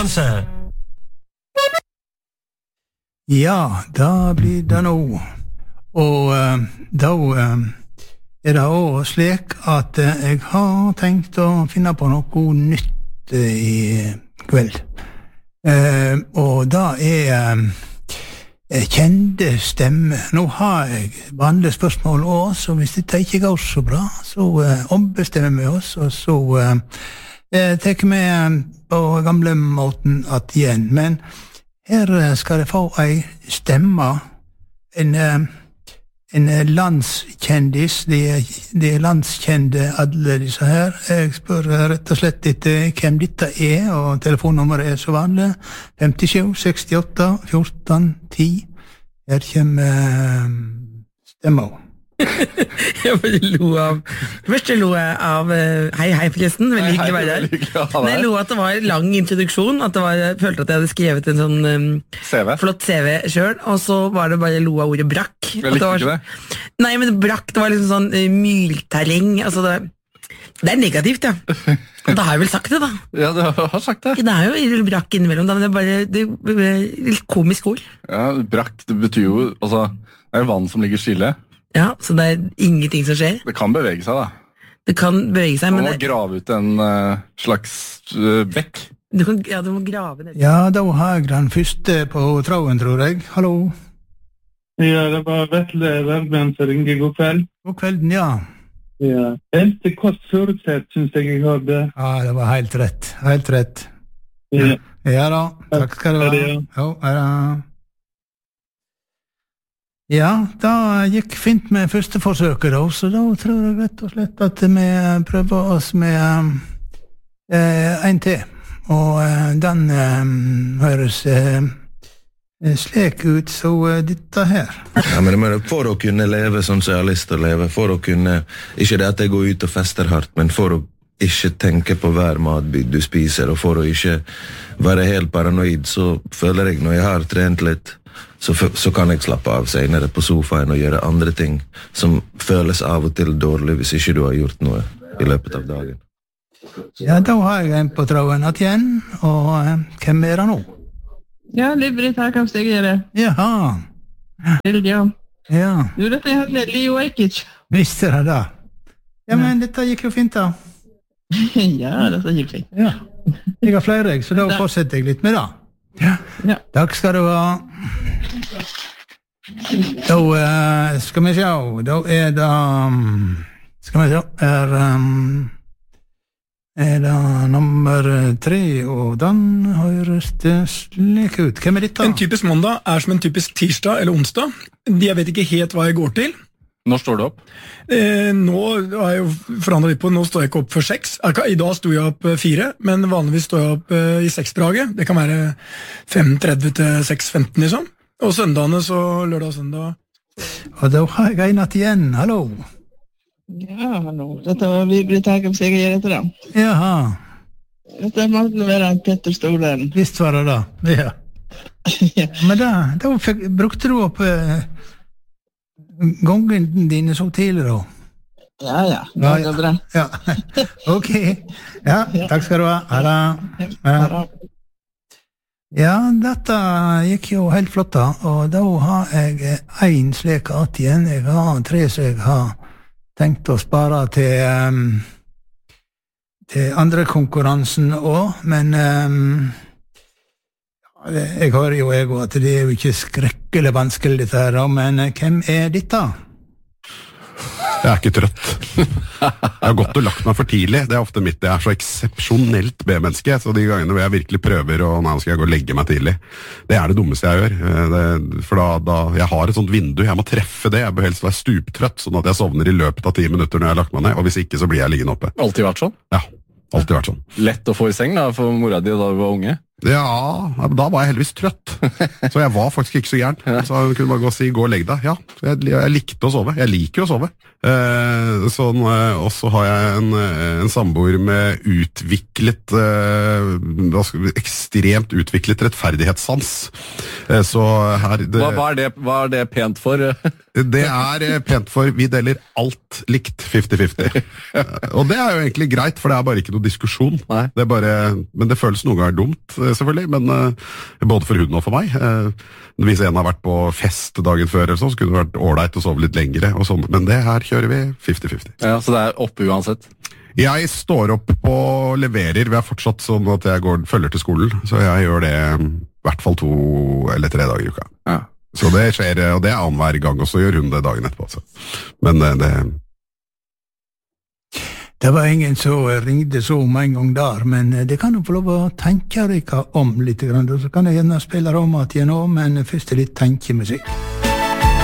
konkurranse. Ja, da blir det nå. Og da det også slik at jeg har tenkt å finne på noe nytt i kveld. Og da kjente stemme. Nå har jeg vanlige spørsmål også, så hvis dette ikke går så bra, så ombestemmer vi oss, og så tar vi på gamle måten at igjen. Men her skal jeg få ei stemme, en landskjendis, de landskjende alle disse her. Jeg spør rett og slett etter hvem dette og telefonnummeret så vanlig. 57 68 14 10. Her kommer stemma. Jeg lo av hei forresten, veldig hyggelig å være der. Men jeg lo at det var en lang introduksjon, jeg følte at jeg hadde skrevet en sånn flott CV selv, og så var det bare lo av ordet brakk. Jeg likte ikke det. Nei, men brakk, det var liksom sånn mylterreng, altså det negativt, ja. Da har jeg vel sagt det da. Ja, du har sagt det. Det jo brakk innimellom, men det litt komisk ord. Ja, brakk, det betyr jo, altså, det vann som ligger stille. Ja, så det ingenting som skjer. Det kan bevege seg, da. Det kan bevege seg, men... Man må grave ut en slags bekk. Du må grave det. Ja, da har jeg den første på tråden, tror jeg. Hallo? Ja, det var Vetle Verdmen som ringer. God kveld. God kvelden, ja. Ja. Elte kort forutsett, synes jeg hørte. Ja, det var helt rett. Helt rett. Ja. Ja da, takk skal du ha. Jo, ja. Ja, da gikk fint med første forsøket da, så da tror jeg rett og slett at vi prøver oss med en til. Og den høres slik ut, så dette her. Ja, men for å kunne leve sånn som jeg har lyst til å leve, for å kunne, ikke det at jeg går ut og fester hardt, men for å ikke tenke på hver matbygd du spiser, og for å ikke være helt paranoid, så føler jeg når jeg har trent litt, så kan jeg slappe av senere på sofaen og gjøre andre ting som føles av og til dårlig hvis ikke du har gjort noe i løpet av dagen. Ja, da har jeg en på tråden igjen, og hvem det nå? Ja, Liv-Britt her, kan jeg gjøre det? Jaha. Ja. Ja. Du, dette heter Leo Ajkic. Visste dere det? Ja, men dette gikk jo fint da. Ja, dette gikk fint. Ja. Jeg har flere, så da fortsetter jeg litt med det. Ja. Takk skal du ha. Da skal vi se, da det skal vi se, det nummer 3, og den høres det slik ut. Hvem dette? En typisk mandag som en typisk tirsdag eller onsdag. Jeg vet ikke helt hva jeg går til. Når står du opp? Nå har jeg jo forandret litt på, nå står jeg ikke opp før 6. I dag sto jeg opp 4, men vanligvis står jeg opp i 6-draget. Det kan være 5:30 til 6:15 liksom. Og søndagene så lørdag og søndag. Og da har jeg en igjen, hallo. Ja, hallo. Dette var Liv-Britt her, kan jeg gjøre etter det? Jaha. Dette måtte være Petter Stolen. Visst var det da, ja. Men da brukte du opp gangen dine så tidlig da? Ja, det går bra. Ja. Ok, ja, takk skal du ha. Ha. Ja, dette gikk jo helt flott da, og da har jeg en slik at igjen. Jeg har 3 som jeg har tenkt å spare til andre konkurransen også, men jeg hører jo at det jo ikke skrekkelig vanskelig dette her, men hvem dette? Jeg ikke trøtt. Jeg har gått og lagt meg for tidlig. Det ofte mitt. Jeg så eksepsjonelt B-menneske, så de gangene hvor jeg virkelig prøver, og nå skal jeg gå og legge meg tidlig. Det det dummeste jeg gjør. For da jeg har et sånt vindu, jeg må treffe det. Jeg bør helst være stuptrøtt, sånn at jeg sovner i løpet av 10 minutter når jeg har lagt meg ned, og hvis ikke så blir jeg liggende oppe. Alltid vært sånn? Ja, alltid vært sånn. Lett å få i seng da, for mora di da du var unge? Ja, da var jeg heldigvis trøtt. Så jeg var faktisk ikke så gæren. Så jeg kunne bare gå og si, gå og legg deg. Ja, jeg likte å sove. Jeg liker å sove. Og så har jeg en samboer med utviklet, ekstremt utviklet rettferdighetssans. Så her... Hva det pent for? Det pent for, vi deler alt likt 50-50. Og det jo egentlig greit, for det bare ikke noe diskusjon. Det men det føles noen ganger dumt. selvfølgelig, men både for hunden og for meg. Hvis en har vært på fest dagen før, så kunne det vært ålreit å sove litt lengre, og sånn, men det her kjører vi 50-50. Ja, så det oppe uansett? Jeg står opp og leverer. Vi er fortsatt sånn at jeg følger til skolen, så jeg gjør det i hvert fall 2 eller 3 dager i uka. Ja. Så det skjer, og det annenhver gang, og så gjør hun det dagen etterpå. Så. Men Det var ingen som ringte så om en gang der, men det kan du få lov å tenke deg om litt, så kan jeg gjerne spille om at jeg nå, men først litt tenkemusikk.